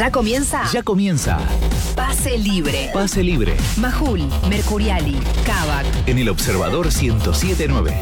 Ya comienza. Ya comienza. Pase libre. Pase libre. Majul, Mercuriali, Kavak. En el Observador 107.9.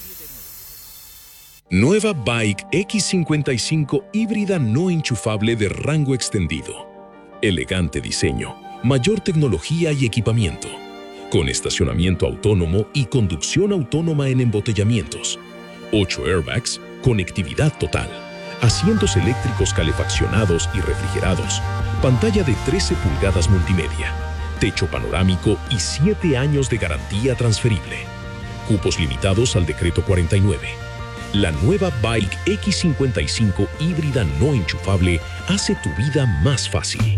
Nueva Bike X55 híbrida no enchufable de rango extendido. Elegante diseño, mayor tecnología y equipamiento. Con estacionamiento autónomo y conducción autónoma en embotellamientos. 8 airbags, conectividad total. Asientos eléctricos calefaccionados y refrigerados. Pantalla de 13 pulgadas multimedia. Techo panorámico y 7 años de garantía transferible. Cupos limitados al decreto 49. La nueva Bike X55 híbrida no enchufable hace tu vida más fácil.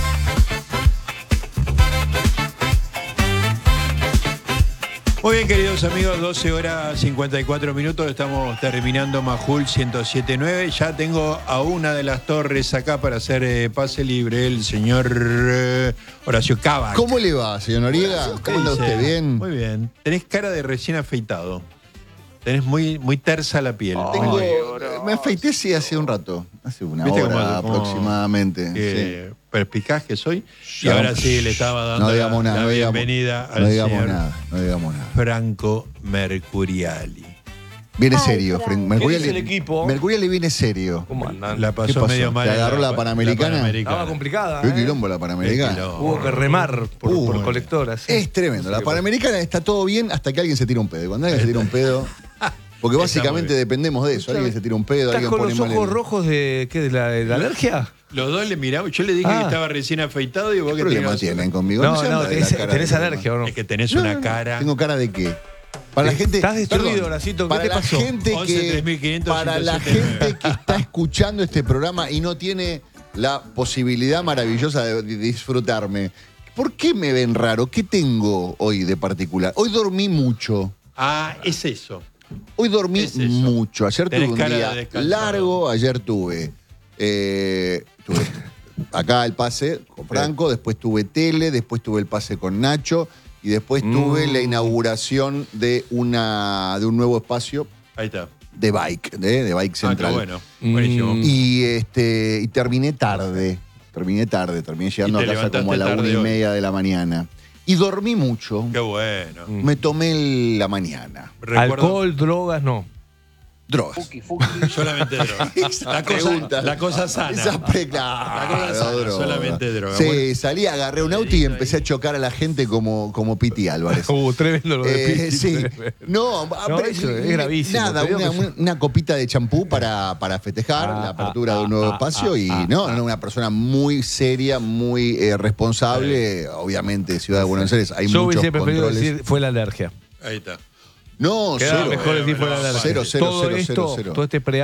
Muy bien, queridos amigos, 12 horas 54 minutos, estamos terminando Majul 107.9. Ya tengo a una de las torres acá para hacer pase libre, el señor Horacio Kavak. ¿Cómo le va, señor Noriega? ¿Cómo anda usted? ¿Bien? Muy bien. Tenés cara de recién afeitado. Tenés muy tersa la piel. Me afeité sí hace un rato, hace una ¿Viste hora cómo aproximadamente. Sí. Perspicaz que soy. Y ahora sí le estaba dando la bienvenida al señor no digamos nada. Franco Mercuriali. Viene serio, Mercuriali. el equipo? Mercuriali viene serio. ¿Cómo andan? La ¿Qué pasó pasó? medio mal. ¿Te agarró la Panamericana? Estaba complicada. Qué quilombo la Panamericana. Hubo que remar por colectoras. ¿Sí? Es tremendo. La Panamericana está todo bien hasta que alguien se tira un pedo. Cuando alguien se tira un pedo... Porque básicamente dependemos de eso. Alguien se tira un pedo, ¿Estás alguien con pone los mal ojos rojos de la alergia? Los dos le miramos. Yo le dije que estaba recién afeitado y vos ¿Qué que problema tienen conmigo? No, se anda de la cara tenés de alergia o no. Es que tenés una cara. ¿Tengo cara de qué? Para la gente, Estás destruido, perdón, Horacito, ¿qué para te la pasó? gente 11.3500, para la 179. gente que está escuchando este programa y no tiene la posibilidad maravillosa de disfrutarme, ¿por qué me ven raro? ¿Qué tengo hoy de particular? Hoy dormí mucho. Ah, es eso. Hoy dormí Es eso. mucho. Ayer Tenés tuve un cara de día descansado. largo. Ayer tuve acá el pase con Franco, después tuve tele, después tuve el pase con Nacho y después tuve la inauguración de un nuevo espacio Ahí está. de Bike, de Bike Central. Qué bueno. Buenísimo. Y terminé tarde. Terminé llegando ¿Y te a casa como a la levantaste 1:30 de la mañana. Y dormí mucho. Qué bueno. Me tomé la mañana. Alcohol, drogas, no. Drogas. Solamente droga. Pregunta. La cosa sana. Esa La cosa sana, droga. solamente droga. Sí, Bueno, salí, agarré un auto y empecé a chocar a la gente como Piti Álvarez. Tremendo lo de Piti. Sí. No, eso es gravísimo. Nada, Te digo que una copita de champú para festejar la apertura de un nuevo espacio y una persona muy seria, muy responsable. Obviamente, Ciudad de Buenos Aires hay Yo muchos hubiese preferido controles. decir fue la alergia. ahí está. No, Quedaba cero. mejor decir fue la alergia. Cero, Todo este